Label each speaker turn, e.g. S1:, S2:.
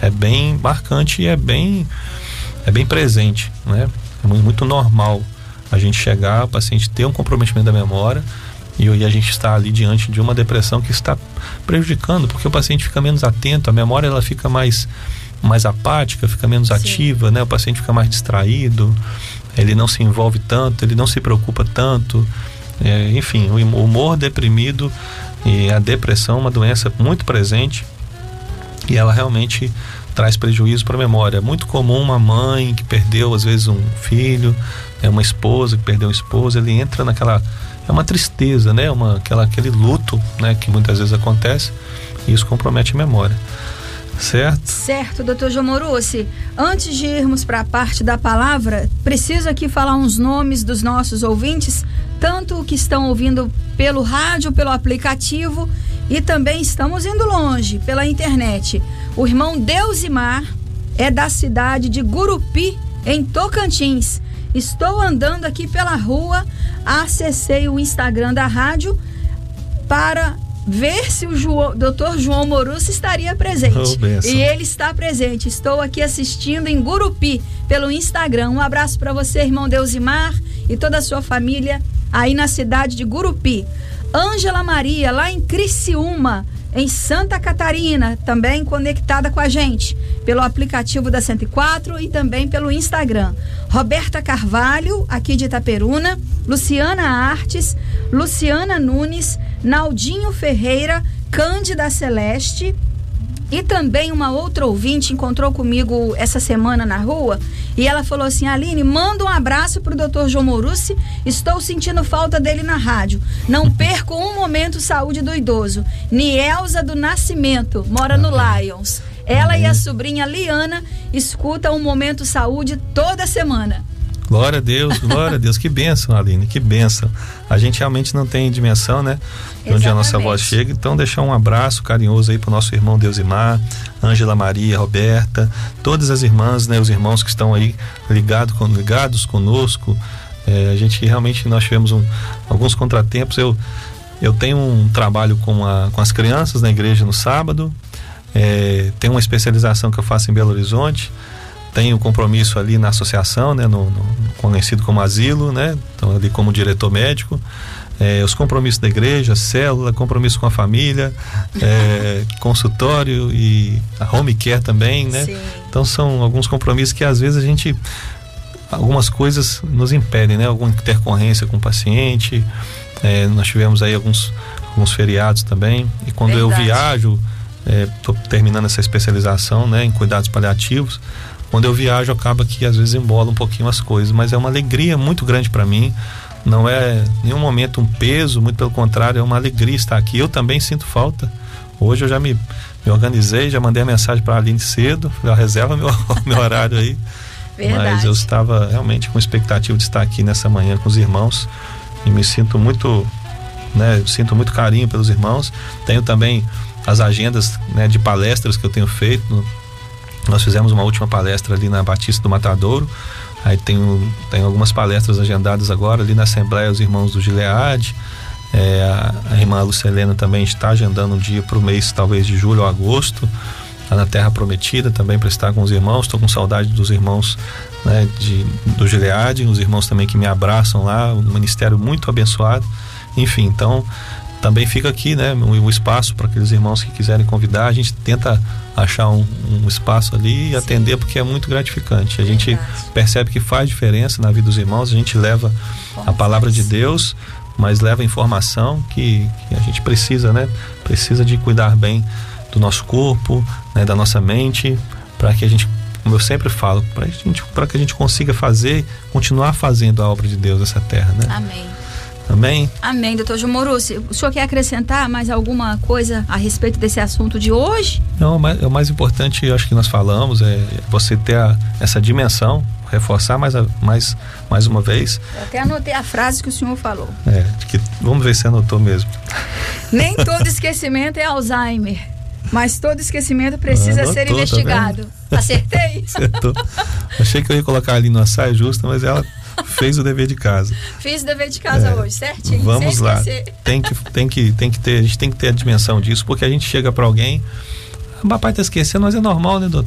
S1: é bem marcante e é bem presente, né? É muito normal a gente chegar, o paciente ter um comprometimento da memória e a gente está ali diante de uma depressão que está prejudicando, porque o paciente fica menos atento, a memória ela fica mais apática, fica menos ativa, né? O paciente fica mais distraído, ele não se envolve tanto, ele não se preocupa tanto, enfim, o humor deprimido e a depressão é uma doença muito presente e ela realmente traz prejuízo para a memória. É muito comum uma mãe que perdeu às vezes um filho, uma esposa que perdeu um esposo, ele entra naquela, é uma tristeza, né? Aquele luto, né? Que muitas vezes acontece e isso compromete a memória. Certo, doutor João Morucci. Antes de irmos para a parte da palavra, preciso aqui falar uns nomes dos nossos ouvintes, tanto que estão ouvindo pelo rádio, pelo aplicativo, e também estamos indo longe, pela internet. O irmão Deusimar é da cidade de Gurupi, em Tocantins. Estou andando aqui pela rua, acessei o Instagram da rádio para ver se o Dr. João Morucci estaria presente. E ele está presente. Estou aqui assistindo em Gurupi pelo Instagram. Um abraço para você, irmão Deusimar, e toda a sua família aí na cidade de Gurupi. Ângela Maria, lá em Criciúma, em Santa Catarina, também conectada com a gente pelo aplicativo da 104 e também pelo Instagram. Roberta Carvalho, aqui de Itaperuna, Luciana Artes, Luciana Nunes, Naldinho Ferreira, Cândida Celeste, e também uma outra ouvinte encontrou comigo essa semana na rua e ela falou assim: Aline, manda um abraço pro Dr. João Morucci, estou sentindo falta dele na rádio, não perco um momento saúde do idoso. Nielza do Nascimento, mora no Lions, ela e a sobrinha Liana escutam um Momento Saúde toda semana. Glória a Deus, que bênção, Aline, que bênção. A gente realmente não tem dimensão, né? De onde a nossa voz chega. Então, deixar um abraço carinhoso aí pro nosso irmão Deusimar, Ângela Maria, Roberta, todas as irmãs, né? Os irmãos que estão aí ligados conosco. A gente realmente, nós tivemos alguns contratempos. Eu tenho um trabalho com as crianças na igreja no sábado, tenho uma especialização que eu faço em Belo Horizonte, tenho compromisso ali na associação, né, no conhecido como asilo, né, então ali como diretor médico, os compromissos da igreja, célula, compromisso com a família, consultório e a home care também, né? Sim. Então são alguns compromissos que às vezes algumas coisas nos impedem, né? Alguma intercorrência com o paciente, nós tivemos aí alguns feriados também, e quando eu viajo, estou terminando essa especialização, né, em cuidados paliativos. Quando eu viajo, acaba que às vezes embola um pouquinho as coisas, mas é uma alegria muito grande para mim. Não é em nenhum momento um peso, muito pelo contrário, é uma alegria estar aqui. Eu também sinto falta. Hoje eu já me organizei, já mandei a mensagem para a Aline cedo, falei, reserva meu horário aí. Verdade. Mas eu estava realmente com expectativa de estar aqui nessa manhã com os irmãos e me sinto muito, né, sinto muito carinho pelos irmãos. Tenho também as agendas, né, de palestras que eu tenho feito. Nós fizemos uma última palestra ali na Batista do Matadouro. Aí tem algumas palestras agendadas agora ali na Assembleia, os irmãos do Gileade. A irmã Lucelena também está agendando um dia para o mês, talvez de julho ou agosto, lá na Terra Prometida, também para estar com os irmãos. Estou com saudade dos irmãos, né, do Gileade, os irmãos também que me abraçam lá, um ministério muito abençoado. Enfim, então também fica aqui, né, um espaço para aqueles irmãos que quiserem convidar. A gente tenta achar um espaço ali e atender, porque é muito gratificante. A gente percebe que faz diferença na vida dos irmãos. A gente leva a palavra de Deus, mas leva a informação que a gente precisa, né? Precisa de cuidar bem do nosso corpo, né, da nossa mente, para que a gente, como eu sempre falo, para que a gente consiga continuar fazendo a obra de Deus nessa terra, né?
S2: Amém.
S1: Amém?
S2: Amém, doutor João Morucci. O senhor quer acrescentar mais alguma coisa a respeito desse assunto de hoje?
S1: Não, o mais importante, eu acho que nós falamos, é você ter essa dimensão, reforçar mais uma vez.
S2: Eu até anotei a frase que o senhor falou.
S1: Vamos ver se anotou mesmo.
S2: Nem todo esquecimento é Alzheimer, mas todo esquecimento precisa ser investigado.
S1: Tá,
S2: acertei?
S1: Acertou. Achei que eu ia colocar ali numa saia justa, mas ela fez o dever de casa.
S2: Fiz o dever de casa hoje, certinho.
S1: Vamos lá. Tem que ter, a gente tem que ter a dimensão disso, porque a gente chega para alguém, papai tá esquecendo, mas é normal, né, doutor?